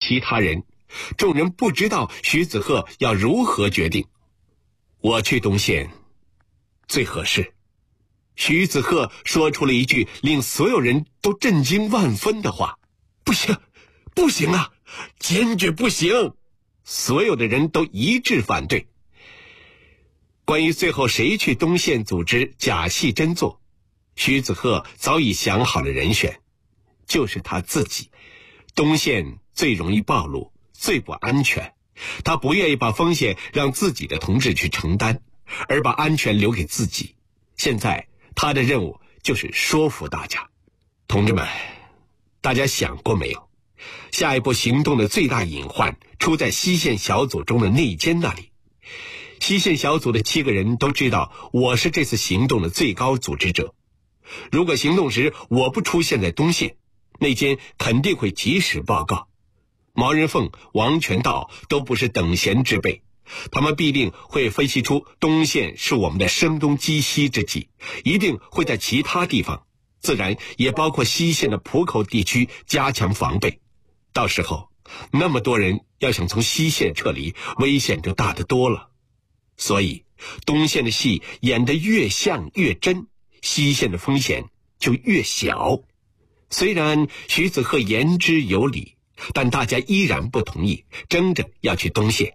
其他人，众人不知道徐子鹤要如何决定。我去东县最合适。徐子鹤说出了一句令所有人都震惊万分的话：不行，不行啊，坚决不行！所有的人都一致反对。关于最后谁去东县组织假戏真做，徐子鹤早已想好了人选，就是他自己。东县最容易暴露，最不安全，他不愿意把风险让自己的同志去承担，而把安全留给自己。现在他的任务就是说服大家。同志们，大家想过没有，下一步行动的最大隐患出在西线小组中的内奸那里。西线小组的7个人都知道我是这次行动的最高组织者，如果行动时我不出现在东县，内奸肯定会及时报告。毛人凤、王全道都不是等闲之辈，他们必定会分析出东县是我们的声东击西之计，一定会在其他地方，自然也包括西县的浦口地区加强防备。到时候那么多人要想从西县撤离，危险就大得多了。所以东县的戏演得越像越真，西县的风险就越小。虽然徐子鹤言之有理，但大家依然不同意，争着要去东县。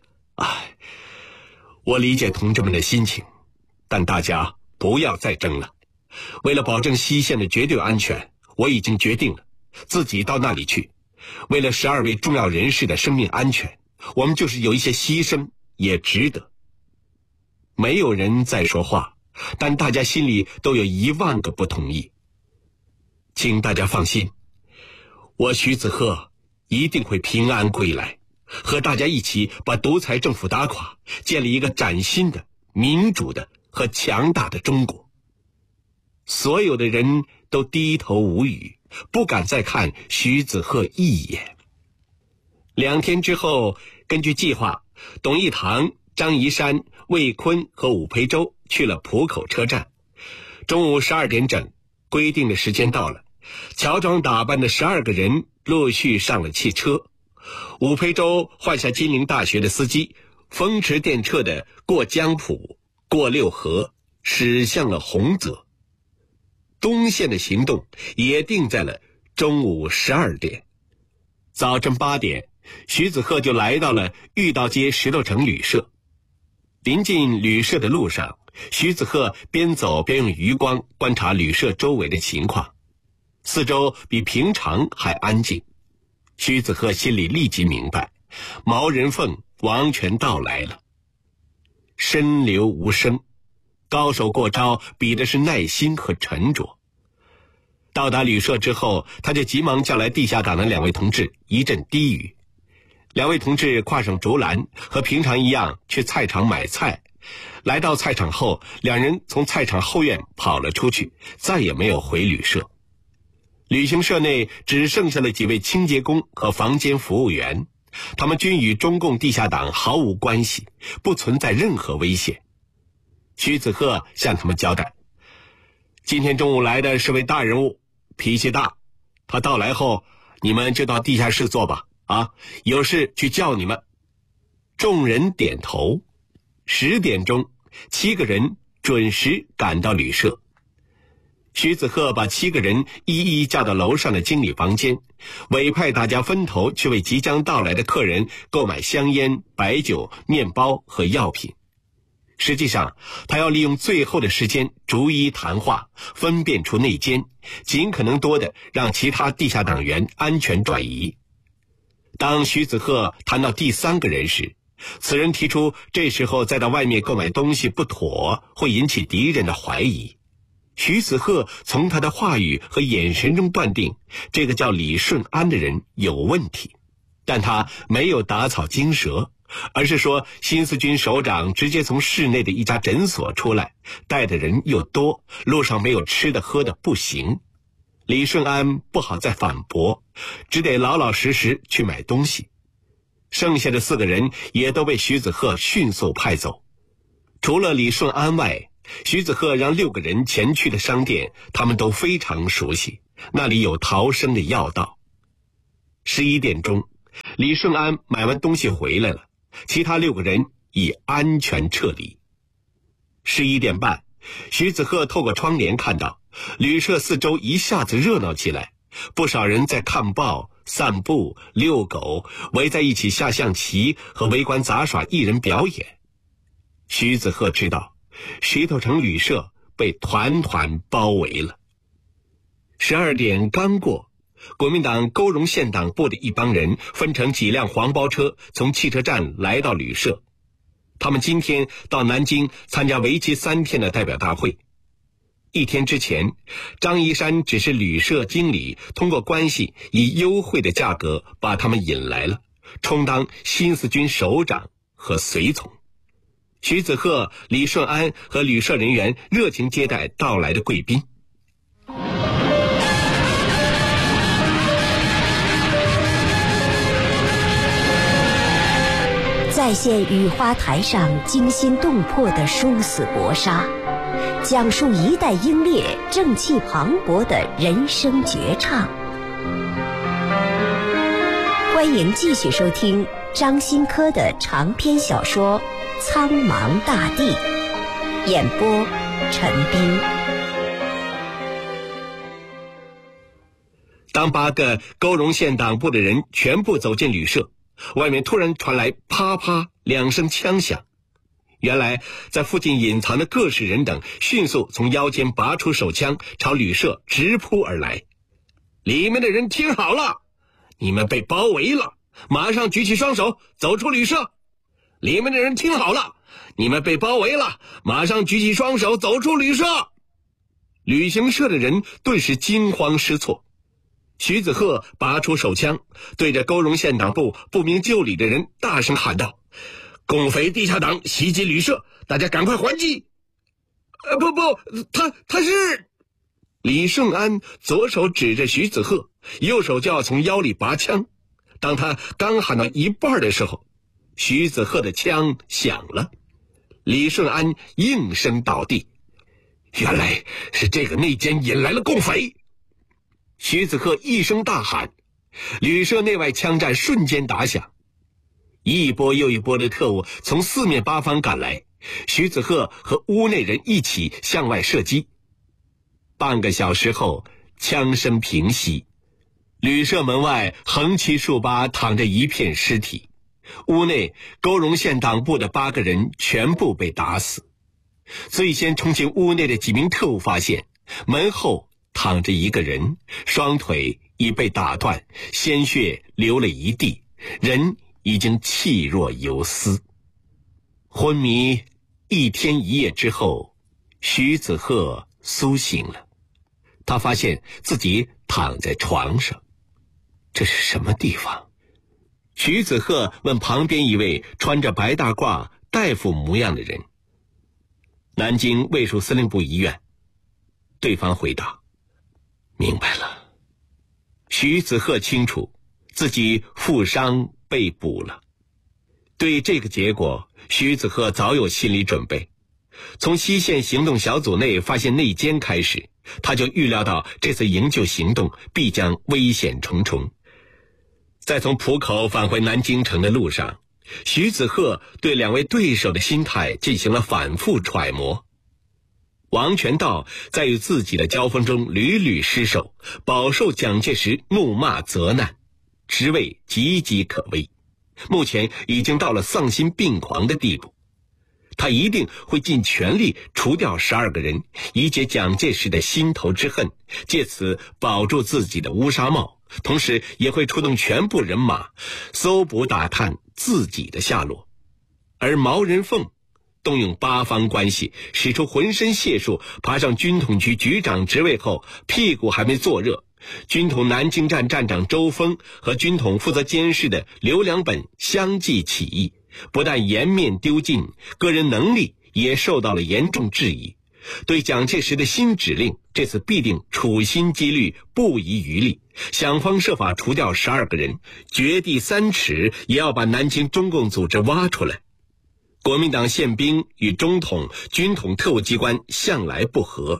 我理解同志们的心情，但大家不要再争了。为了保证西县的绝对安全，我已经决定了自己到那里去。为了12位重要人士的生命安全，我们就是有一些牺牲也值得。没有人在说话，但大家心里都有10000个不同意。请大家放心，我徐子鹤一定会平安归来，和大家一起把独裁政府打垮，建立一个崭新的、民主的和强大的中国。所有的人都低头无语，不敢再看徐子鹤一眼。2天之后，根据计划，董一堂、张宜山、魏坤和武培洲去了浦口车站。中午12点整，规定的时间到了，乔装打扮的12个人陆续上了汽车。武培洲换下金陵大学的司机，风驰电掣的过江浦，过六合，驶向了洪泽。东线的行动也定在了中午12点。早晨8点，徐子鹤就来到了御道街石头城旅社。临近旅社的路上，徐子鹤边走边用余光观察旅社周围的情况，四周比平常还安静。徐子鹤心里立即明白，毛人凤、王全道来了。深流无声，高手过招比的是耐心和沉着。到达旅社之后，他就急忙叫来地下党的2位同志，一阵低语。2位同志挎上竹篮，和平常一样去菜场买菜。来到菜场后，2人从菜场后院跑了出去，再也没有回旅社。旅行社内只剩下了几位清洁工和房间服务员，他们均与中共地下党毫无关系，不存在任何危险。徐子鹤向他们交代，今天中午来的是位大人物，脾气大，他到来后你们就到地下室坐吧，有事去叫你们。众人点头。10点钟，7个人准时赶到旅社。徐子鹤把7个人一一叫到楼上的经理房间，委派大家分头去为即将到来的客人购买香烟、白酒、面包和药品。实际上，他要利用最后的时间逐一谈话，分辨出内奸，尽可能多的让其他地下党员安全转移。当徐子鹤谈到第3个人时，此人提出这时候再到外面购买东西不妥，会引起敌人的怀疑。徐子鹤从他的话语和眼神中断定，这个叫李顺安的人有问题，但他没有打草惊蛇，而是说新四军首长直接从市内的一家诊所出来，带的人又多，路上没有吃的喝的不行。李顺安不好再反驳，只得老老实实去买东西。剩下的4个人也都被徐子鹤迅速派走。除了李顺安外，徐子鹤让6个人前去的商店他们都非常熟悉，那里有逃生的要道。11点钟， 李顺安买完东西回来了，其他6个人已安全撤离。11点半，徐子鹤透过窗帘看到旅社四周一下子热闹起来，不少人在看报、散步、遛狗，围在一起下象棋和围观杂耍艺人表演。徐子鹤知道石头城旅社被团团包围了。12点刚过，国民党高荣县党部的一帮人分成几辆黄包车从汽车站来到旅社。他们今天到南京参加为期3天的代表大会。1天之前，张一山只是旅社经理，通过关系以优惠的价格把他们引来了，充当新四军首长和随从。徐子鹤、李顺安和旅社人员热情接待到来的贵宾。 再现雨花台上惊心动魄的殊死搏杀，讲述一代英烈正气磅礴的人生绝唱。欢迎继续收听张新科的长篇小说《苍茫大地》，演播陈斌。 当8个高荣县党部的人全部走进旅社，外面突然传来啪啪2声枪响。原来在附近隐藏的各式人等迅速从腰间拔出手枪，朝旅社直扑而来。里面的人听好了，你们被包围了，马上举起双手走出旅社。里面的人听好了，你们被包围了，马上举起双手走出旅社。旅行社的人顿时惊慌失措。徐子鹤拔出手枪，对着高荣县党部不明就里的人大声喊道：共匪地下党袭击旅社，大家赶快还击！他是……李顺安左手指着徐子鹤，右手就要从腰里拔枪。当他刚喊到一半的时候，徐子鹤的枪响了，李顺安应声倒地。原来是这个内奸引来了共匪！徐子鹤一声大喊，旅社内外枪战瞬间打响，一波又一波的特务从4面8方赶来，徐子鹤和屋内人一起向外射击。半个小时后，枪声平息，旅社门外横七竖八躺着一片尸体，屋内高荣县党部的8个人全部被打死。最先冲进屋内的几名特务发现，门后躺着一个人，双腿已被打断，鲜血流了一地，人已经气若游丝。昏迷1天1夜之后，徐子鹤苏醒了。他发现自己躺在床上，这是什么地方？徐子鹤问旁边一位穿着白大褂大夫模样的人。南京卫戍司令部医院。对方回答：明白了。徐子鹤清楚自己负伤被捕了。对这个结果，徐子鹤早有心理准备。从西线行动小组内发现内奸开始，他就预料到这次营救行动必将危险重重。在从浦口返回南京城的路上，徐子鹤对2位对手的心态进行了反复揣摩。王全道在与自己的交锋中屡屡失手，饱受蒋介石怒骂责难，职位岌岌可危，目前已经到了丧心病狂的地步。他一定会尽全力除掉12个人，以解蒋介石的心头之恨，借此保住自己的乌纱帽，同时也会出动全部人马搜捕打探自己的下落。而毛人凤动用8方关系，使出浑身解数，爬上军统局局长职位后，屁股还没坐热，军统南京站站长周峰和军统负责监视的刘良本相继起义，不但颜面丢尽，个人能力也受到了严重质疑。对蒋介石的新指令，这次必定处心积虑，不遗余力，想方设法除掉12个人，掘地3尺也要把南京中共组织挖出来。国民党宪兵与中统、军统特务机关向来不和，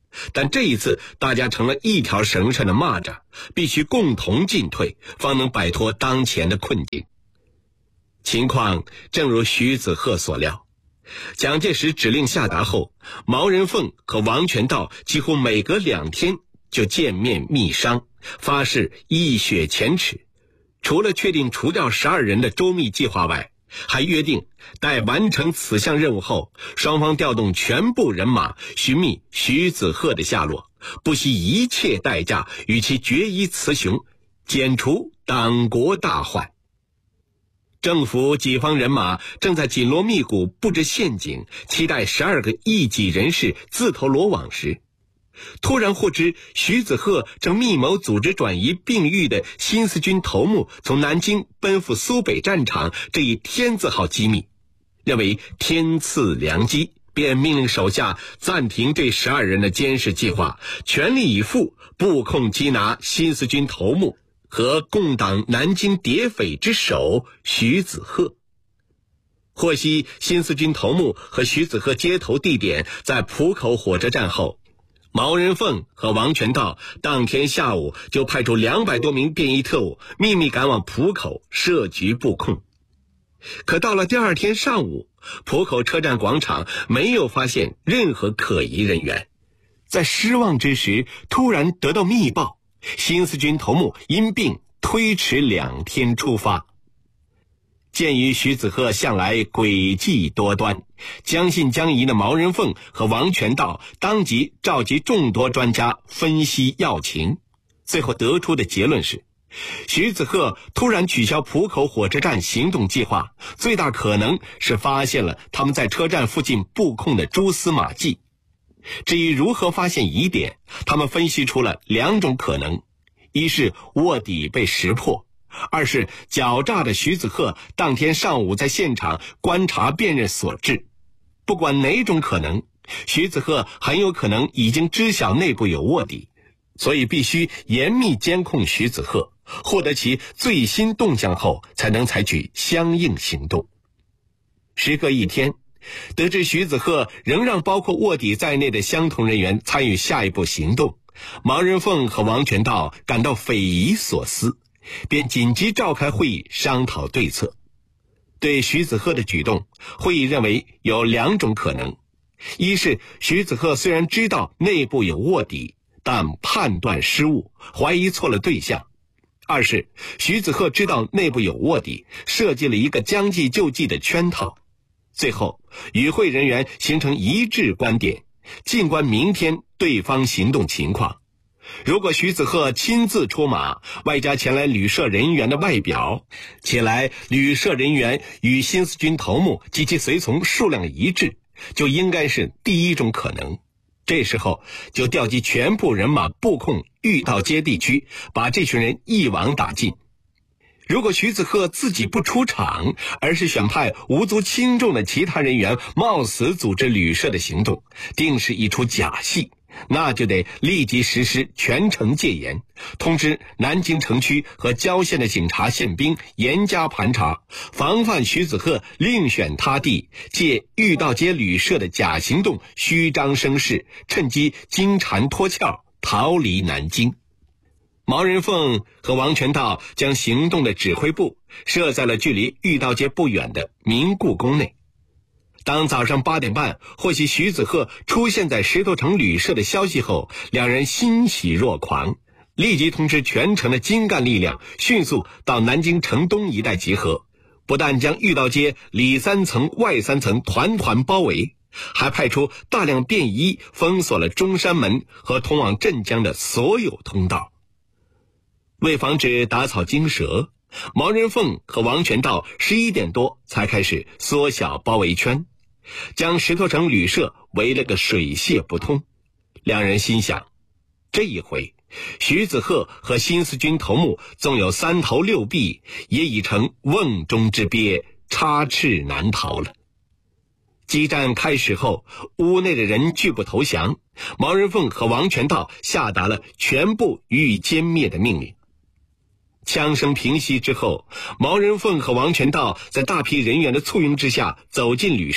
但这一次大家成了一条绳上的蚂蚱，必须共同进退，方能摆脱当前的困境。情况正如徐子鹤所料，蒋介石指令下达后，毛人凤和王全道几乎每隔2天就见面密商，发誓一雪前耻。除了确定除掉12人的周密计划外，还约定待完成此项任务后，双方调动全部人马寻觅徐子鹤的下落，不惜一切代价与其决一雌雄，剪除党国大患。政府几方人马正在紧锣密鼓布置陷阱，期待12个异己人士自投罗网时，突然获知徐子鹤正密谋组织转移病愈的新四军头目从南京奔赴苏北战场这一天字号机密，认为天赐良机，便命令手下暂停对12人的监视计划，全力以赴布控缉拿新四军头目和共党南京谍匪之首徐子鹤。获悉新四军头目和徐子鹤接头地点在浦口火车站后，毛人凤和王全道当天下午就派出200多名便衣特务秘密赶往浦口设局布控。可到了第2天上午，浦口车站广场没有发现任何可疑人员。在失望之时，突然得到密报，新四军头目因病推迟2天出发。鉴于徐子鹤向来诡计多端，将信将疑的毛人凤和王全道当即召集众多专家分析要情，最后得出的结论是，徐子鹤突然取消浦口火车站行动计划，最大可能是发现了他们在车站附近布控的蛛丝马迹。至于如何发现疑点，他们分析出了2种可能：一是卧底被识破，2是狡诈的徐子鹤当天上午在现场观察辨认所致。不管哪种可能，徐子鹤很有可能已经知晓内部有卧底，所以必须严密监控徐子鹤，获得其最新动向后才能采取相应行动。时隔1天，得知徐子鹤仍让包括卧底在内的相同人员参与下一步行动，毛人凤和王全道感到匪夷所思，便紧急召开会议商讨对策。对徐子鹤的举动，会议认为有2种可能：一是徐子鹤虽然知道内部有卧底，但判断失误，怀疑错了对象； 2是徐子鹤知道内部有卧底，设计了一个将计就计的圈套。最后与会人员形成一致观点，静观明天对方行动情况。如果徐子鹤亲自出马，外加前来旅社人员的外表，且来旅社人员与新四军头目及其随从数量一致，就应该是第1种可能。这时候就调集全部人马布控御道街地区，把这群人一网打尽。如果徐子鹤自己不出场，而是选派无足轻重的其他人员冒死组织旅社的行动，定是一出假戏，那就得立即实施全城戒严，通知南京城区和郊县的警察宪兵严加盘查，防范徐子鹤另选他地，借御道街旅社的假行动虚张声势，趁机金蝉脱壳，逃离南京。毛人凤和王全道将行动的指挥部设在了距离御道街不远的明故宫内。当早上8点半获悉徐子鹤出现在石头城旅社的消息后，2人欣喜若狂，立即通知全城的精干力量迅速到南京城东一带集合，不但将御道街里3层外3层团团包围，还派出大量便衣封锁了中山门和通往镇江的所有通道。为防止打草惊蛇，毛人凤和王全道11点多才开始缩小包围圈，将石头城旅社围了个水泄不通。2人心想，这一回徐子鹤和新四军头目纵有3头6臂，也已成瓮中之鳖，插翅难逃了。激战开始后，屋内的人拒不投降，毛人凤和王全道下达了全部予以歼灭的命令。枪声平息之后，毛人凤和王全道在大批人员的簇拥之下走进旅社，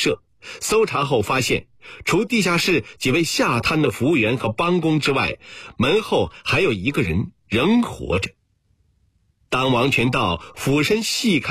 搜查后发现，除地下室几位下瘫的服务员和帮工之外，门后还有一个人仍活着。当王全道俯身细看